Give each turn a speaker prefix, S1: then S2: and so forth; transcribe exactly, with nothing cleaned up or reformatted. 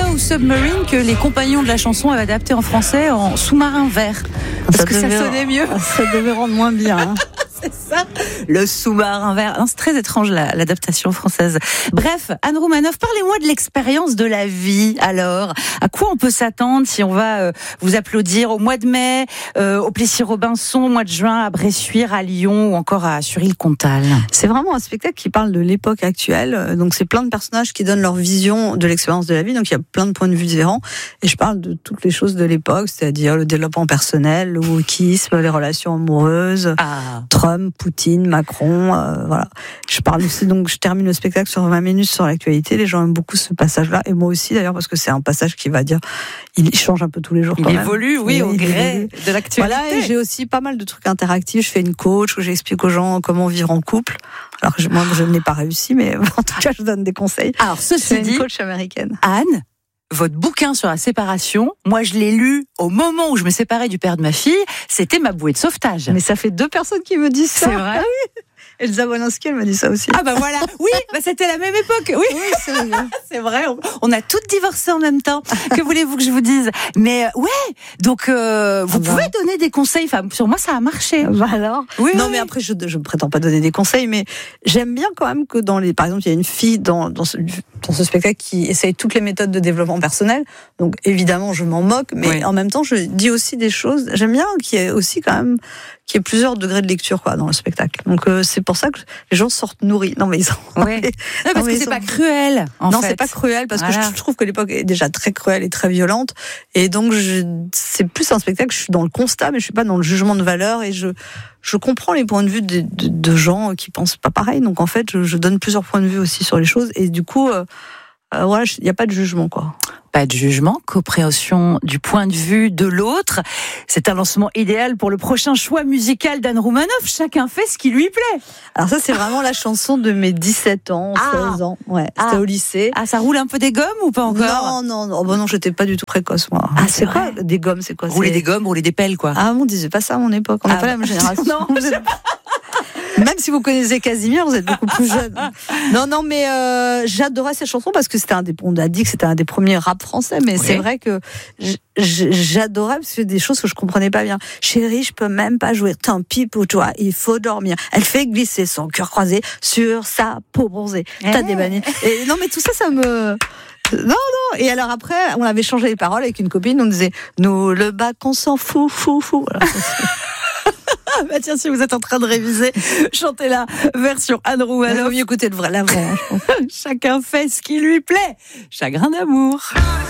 S1: ou Submarine que les compagnons de la chanson avaient adapté en français en Sous-marin vert. Parce
S2: ça
S1: que
S2: devait,
S1: ça sonnait mieux.
S2: Ça devait rendre moins bien. Hein.
S1: C'est ça, le sous-marin vert. Non, c'est très étrange la, l'adaptation française. Bref, Anne Roumanoff, parlez-moi de l'expérience de la vie. Alors, à quoi on peut s'attendre si on va euh, vous applaudir au mois de mai, euh, au Plessis-Robinson, au mois de juin, à Bressuire, à Lyon ou encore à Suril-Comtal?
S2: C'est vraiment un spectacle qui parle de l'époque actuelle. Donc, c'est plein de personnages qui donnent leur vision de l'expérience de la vie. Donc, il y a plein de points de vue différents. Et je parle de toutes les choses de l'époque, c'est-à-dire le développement personnel, le wokisme, les relations amoureuses,
S1: Ah.
S2: Trump, Poutine, Macron, euh, voilà. Je parle aussi, donc je termine le spectacle sur vingt minutes sur l'actualité. Les gens aiment beaucoup ce passage-là, et moi aussi d'ailleurs, parce que c'est un passage qui va dire, il change un peu tous les jours.
S1: Il
S2: quand
S1: évolue,
S2: même.
S1: oui,
S2: Et
S1: au gré
S2: évolue.
S1: de l'actualité.
S2: Voilà, et j'ai aussi pas mal de trucs interactifs. Je fais une coach où j'explique aux gens comment vivre en couple. Alors que je, moi, je n'ai pas réussi, mais en tout cas, je donne des conseils.
S1: Alors, ceci
S2: C'est
S1: dit,
S2: une coach américaine.
S1: Anne, votre bouquin sur la séparation, moi je l'ai lu au moment où je me séparais du père de ma fille, c'était ma bouée de sauvetage.
S2: Mais ça fait deux personnes qui me disent ça.
S1: C'est vrai?
S2: Ah oui. Elsa Wolinski, elle m'a dit ça aussi.
S1: Ah bah voilà, oui, bah c'était la même époque, oui,
S2: Oui, c'est vrai.
S1: c'est vrai, on, on a toutes divorcé en même temps, que voulez-vous que je vous dise? Mais euh, ouais, donc euh, vous
S2: Ah bah.
S1: pouvez donner des conseils, enfin sur moi ça a marché.
S2: Bah alors.
S1: Oui,
S2: non,
S1: oui,
S2: mais
S1: oui.
S2: après, je ne prétends pas donner des conseils, mais j'aime bien quand même que dans les. Par exemple, il y a une fille dans, dans, ce, dans ce spectacle qui essaye toutes les méthodes de développement personnel. Donc, évidemment, je m'en moque, mais
S1: Oui.
S2: en même temps, je dis aussi des choses. J'aime bien qu'il y ait aussi quand même qu'il y ait plusieurs degrés de lecture quoi, dans le spectacle. Donc, euh, c'est pour ça que les gens sortent nourris. Non, mais ils sont.
S1: Ouais. Non, parce
S2: mais
S1: que
S2: ils
S1: c'est
S2: sont-
S1: pas cruel, en
S2: non,
S1: fait.
S2: c'est pas cruel parce
S1: Voilà.
S2: que je trouve que l'époque est déjà très cruelle et très violente. Et donc, je, c'est plus un spectacle. Je suis dans le constat, mais je suis pas dans le jugement de valeur. Et je, je comprends les points de vue de, de, de gens qui pensent pas pareil. Donc, en fait, je, je donne plusieurs points de vue aussi sur les choses. Et du coup, euh, euh, voilà, il n'y a pas de jugement, quoi.
S1: Pas de jugement, compréhension du point de vue de l'autre. C'est un lancement idéal pour le prochain choix musical d'Anne Roumanoff. Chacun fait ce qui lui plaît.
S2: Alors ça, c'est vraiment la chanson de mes dix-sept ans,
S1: Ah.
S2: seize ans. Ouais,
S1: Ah.
S2: c'était au lycée.
S1: Ah, ça roule un peu des gommes ou pas encore?
S2: Non, non, non, oh, bon, non, j'étais pas du tout précoce, moi.
S1: Ah, c'est
S2: quoi
S1: vrai.
S2: des gommes, c'est quoi
S1: Rouler
S2: c'est...
S1: des gommes, rouler des pelles, quoi.
S2: Ah, on disait pas ça à mon époque. On n'est
S1: Ah,
S2: pas la même génération.
S1: Non.
S2: Vous êtes- Même si vous connaissez Casimir, vous êtes beaucoup plus jeune. Non, non, mais euh, j'adorais cette chanson parce que c'était un des. On a dit que c'était un des premiers rap français, mais
S1: Oui.
S2: c'est vrai que j- j- j'adorais parce que c'est des choses que je comprenais pas bien. Chérie, je peux même pas jouer. Tant pis pour toi, il faut dormir. Elle fait glisser son cœur croisé sur sa peau bronzée. T'as
S1: Eh.
S2: des bannies. Et non, mais tout ça, ça me. Non, non. Et alors après, on avait changé les paroles avec une copine. On disait, nous le bac, on s'en fout, fou, fou. Voilà.
S1: Ah bah tiens, si vous êtes en train de réviser, chantez la version Anne
S2: Il vaut
S1: Roumanoff.
S2: mieux écouter le vrai, la vraie. hein, je pense.
S1: Chacun fait ce qui lui plaît. Chagrin d'amour.